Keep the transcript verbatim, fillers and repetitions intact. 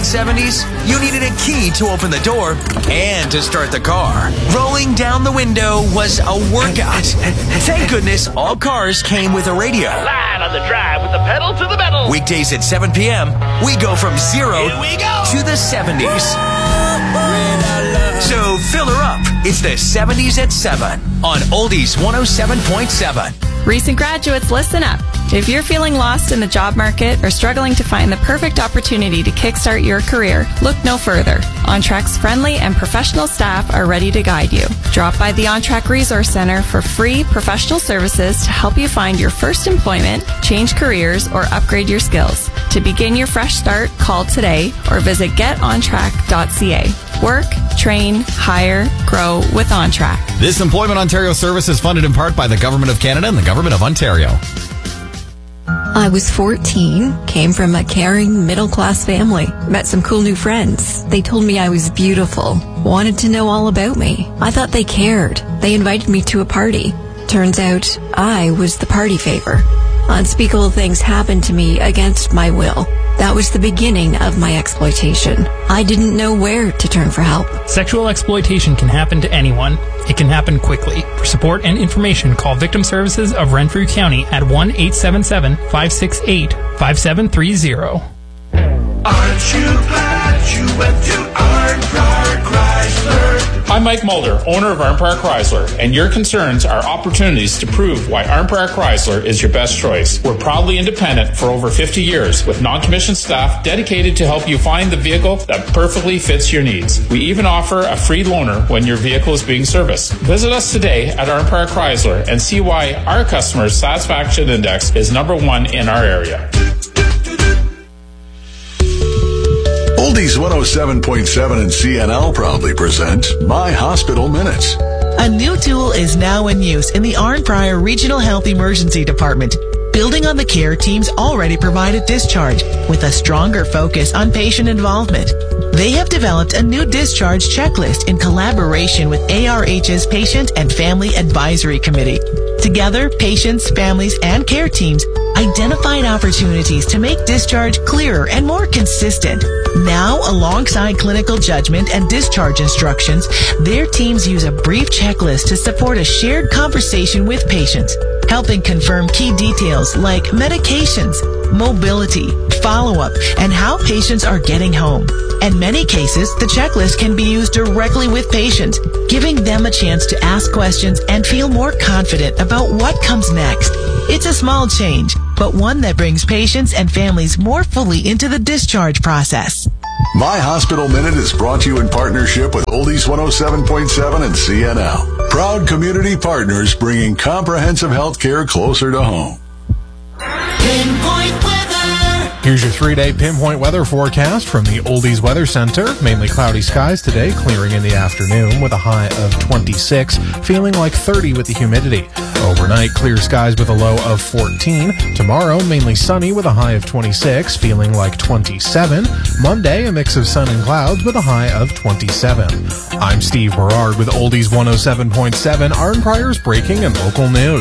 seventies, you needed a key to open the door and to start the car. Rolling down the window was a workout. Thank goodness all cars came with a radio. Line on the drive with the pedal to the metal. Weekdays at seven p.m., we go from zero Here we go. to the seventies. So fill her up. It's the seventies at seven on Oldies one oh seven point seven. Recent graduates, listen up. If you're feeling lost in the job market or struggling to find the perfect opportunity to kickstart your career, look no further. OnTrack's friendly and professional staff are ready to guide you. Drop by the OnTrack Resource Center for free professional services to help you find your first employment, change careers, or upgrade your skills. To begin your fresh start, call today or visit get on track dot c a. Work, train, hire, grow with OnTrack. This Employment Ontario service is funded in part by the Government of Canada and the Government of Ontario. I was fourteen, came from a caring middle-class family, met some cool new friends. They told me I was beautiful, wanted to know all about me. I thought they cared. They invited me to a party. Turns out I was the party favor. Unspeakable things happened to me against my will. That was the beginning of my exploitation. I didn't know where to turn for help. Sexual exploitation can happen to anyone. It can happen quickly. For support and information, call Victim Services of Renfrew County at one eight seven seven, five six eight, five seven three zero. Aren't you glad you went to Arnprior Chrysler? I'm Mike Mulder, owner of Arnprior Chrysler, and your concerns are opportunities to prove why Arnprior Chrysler is your best choice. We're proudly independent for over fifty years with non-commissioned staff dedicated to help you find the vehicle that perfectly fits your needs. We even offer a free loaner when your vehicle is being serviced. Visit us today at Arnprior Chrysler and see why our customers' satisfaction index is number one in our area. Oldies one oh seven point seven and C N L proudly present My Hospital Minutes. A new tool is now in use in the Arnprior Regional Health Emergency Department, building on the care teams already provide at discharge with a stronger focus on patient involvement. They have developed a new discharge checklist in collaboration with A R H's Patient and Family Advisory Committee. Together, patients, families, and care teams identified opportunities to make discharge clearer and more consistent. Now, alongside clinical judgment and discharge instructions, their teams use a brief checklist to support a shared conversation with patients, helping confirm key details like medications, mobility, follow-up, and how patients are getting home. In many cases, the checklist can be used directly with patients, giving them a chance to ask questions and feel more confident about what comes next. It's a small change, but one that brings patients and families more fully into the discharge process. My Hospital Minute is brought to you in partnership with Oldies one oh seven point seven and C N L. Proud community partners bringing comprehensive health care closer to home. Pinpoint weather. Here's your three-day pinpoint weather forecast from the Oldies Weather Center. Mainly cloudy skies today, clearing in the afternoon with a high of twenty-six, feeling like thirty with the humidity. Overnight, clear skies with a low of fourteen. Tomorrow, mainly sunny with a high of twenty-six, feeling like twenty-seven. Monday, a mix of sun and clouds with a high of twenty-seven. I'm Steve Berard with Oldies one oh seven point seven, Arnprior's breaking and local news.